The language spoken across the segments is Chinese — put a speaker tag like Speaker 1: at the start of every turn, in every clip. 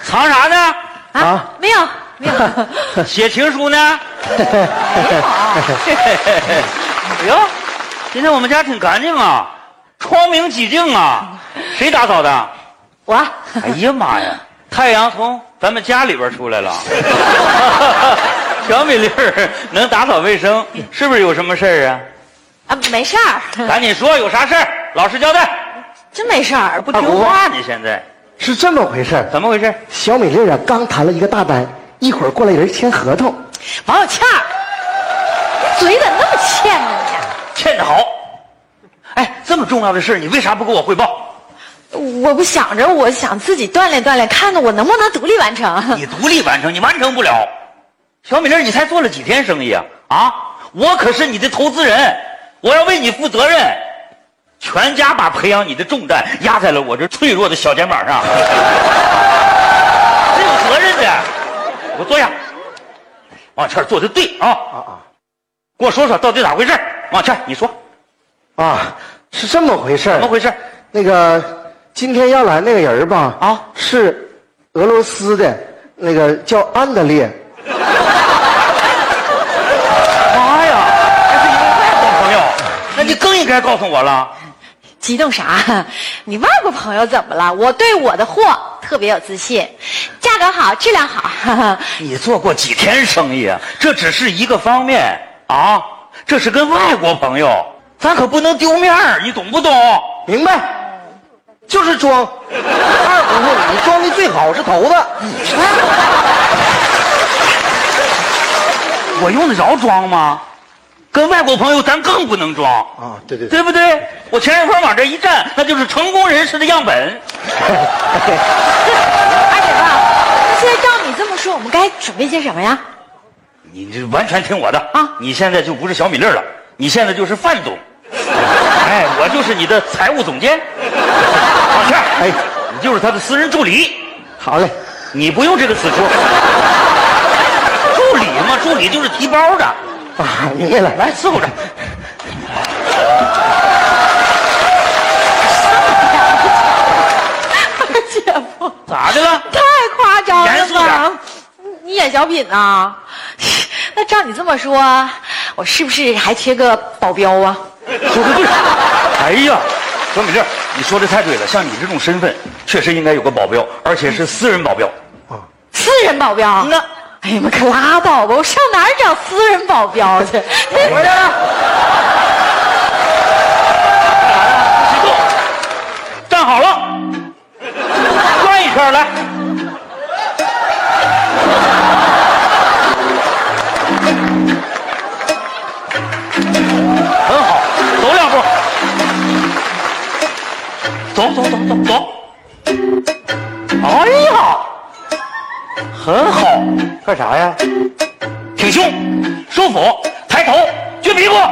Speaker 1: 藏啥呢？
Speaker 2: 啊，
Speaker 3: 没有。
Speaker 1: 写情书呢？
Speaker 3: 没有。
Speaker 1: 哎呦，今天我们家挺干净啊，窗明几净啊。谁打扫的？
Speaker 3: 我。
Speaker 1: 哎呀妈呀，太阳从咱们家里边出来了。小米粒儿能打扫卫生，是不是有什么事儿啊？
Speaker 3: 啊，没事儿。
Speaker 1: 赶紧说，有啥事儿？老实交代。
Speaker 3: 真没事儿，
Speaker 1: 不听话呢，现在
Speaker 2: 是这么回事。
Speaker 1: 怎么回事？
Speaker 2: 小米粒啊，刚谈了一个大单，一会儿过来人签合同。
Speaker 3: 王小倩儿，你嘴怎么那么欠呢你？
Speaker 1: 欠得好。哎，这么重要的事，你为啥不给我汇报？
Speaker 3: 我不想着，我想自己锻炼锻炼，看看我能不能独立完成。
Speaker 1: 你独立完成，你完成不了。小米粒，你才做了几天生意啊？啊，我可是你的投资人，我要为你负责任。全家把培养你的重担压在了我这脆弱的小肩膀上，是有责任的。给我坐下。王倩做的对啊！给我说说到底咋回事？王倩，你说。
Speaker 2: 啊，是这么回事。
Speaker 1: 怎么回事？
Speaker 2: 那个今天要来那个人吧？啊，是俄罗斯的，那个叫安德烈。
Speaker 1: 妈呀，这是一个外国朋友，那你更应该告诉我了。
Speaker 3: 激动啥？你外国朋友怎么了？我对我的货特别有自信，价格好，质量好。
Speaker 1: 你做过几天生意啊？这只是一个方面啊，这是跟外国朋友，咱可不能丢面儿，你懂不懂？
Speaker 2: 明白，就是装。二姑父，你装的最好是头子。
Speaker 1: 我用得着装吗？跟外国朋友咱更不能装
Speaker 2: 啊！对对
Speaker 1: 对不对？我钱一块往这一站，那就是成功人士的样本。
Speaker 3: 二姐夫，那现在照你这么说，我们该准备些什么呀？
Speaker 1: 你这完全听我的啊！你现在就不是小米粒了，你现在就是范总。哎，我就是你的财务总监。王倩，哎，你就是他的私人助理。
Speaker 2: 好嘞，
Speaker 1: 你不用这个死说。助理嘛，助理就是提包的。
Speaker 2: 啊，明白了，
Speaker 1: 来伺候着。
Speaker 3: 姐夫，
Speaker 1: 咋的了？
Speaker 3: 太夸张了吧！
Speaker 1: 严肃点。
Speaker 3: 你演小品呢？那照你这么说，我是不是还缺个保镖啊？
Speaker 1: 说的对。哎呀，小米粒，你说的太对了。像你这种身份，确实应该有个保镖，而且是私人保镖。
Speaker 3: 啊，私人保镖？那。哎呀妈，可拉倒吧！我上哪儿找私人保镖去？
Speaker 1: 回来了。起坐，站好了，转一圈来。很好，走两步。走。哎呀，很好。干啥呀？挺胸，收腹，抬头，撅屁股。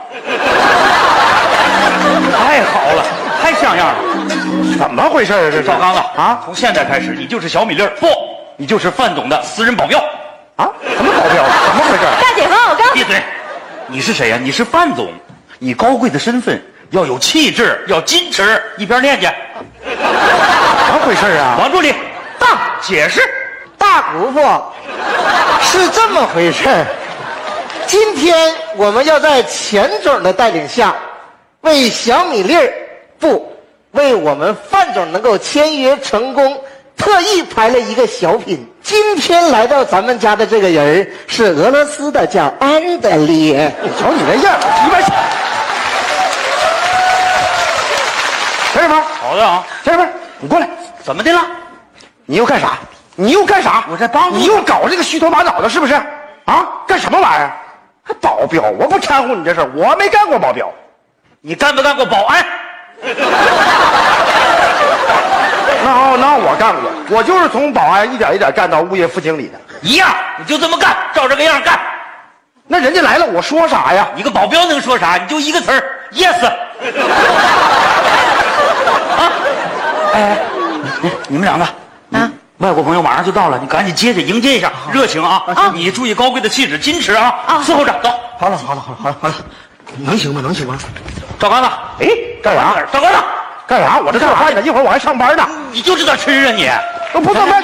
Speaker 1: 太好了，太像样了。
Speaker 2: 怎么回事啊？这是
Speaker 1: 赵刚子啊！从现在开始，你就是小米粒儿，不，你就是范总的私人保镖。
Speaker 2: 啊？什么保镖？怎么回事？
Speaker 3: 大姐夫，我刚……
Speaker 1: 闭嘴！你是谁呀？你是范总，你高贵的身份要有气质，要矜持。一边练去。
Speaker 2: 怎么回事啊？
Speaker 1: 王助理，解释。
Speaker 2: 大姑父，是这么回事。今天我们要在钱总的带领下，为小米粒儿不为我们范总能够签约成功，特意拍了一个小品。今天来到咱们家的这个人是俄罗斯的，叫安德烈。你瞅你那样，一边去。田水峰，
Speaker 1: 好的啊，
Speaker 2: 田水峰，你过来。
Speaker 1: 怎么的了？
Speaker 2: 你又干啥？你又干啥？
Speaker 1: 我在帮你。
Speaker 2: 你又搞这个虚头巴脑的，是不是？啊，干什么玩意儿？还保镖？我不掺和你这事儿，我没干过保镖。
Speaker 1: 你干不干过保安？
Speaker 2: 那我干过，我就是从保安一点一点干到物业副经理的。
Speaker 1: 一样，你就这么干，照这个样干。
Speaker 2: 那人家来了，我说啥呀？
Speaker 1: 你个保镖能说啥？你就一个词儿 ，yes。啊，哎，你们两个啊，外国朋友马上就到了，你赶紧接着迎接一下，热情啊！你注意高贵的气质，矜持啊！伺候着，走。
Speaker 2: 好了，能行吗？
Speaker 1: 赵刚子，
Speaker 2: 哎，干啥？
Speaker 1: 赵刚子，
Speaker 2: 干啥？我这做饭呢，一会儿我还上班呢。
Speaker 1: 你就知道吃啊你！
Speaker 2: 不上班。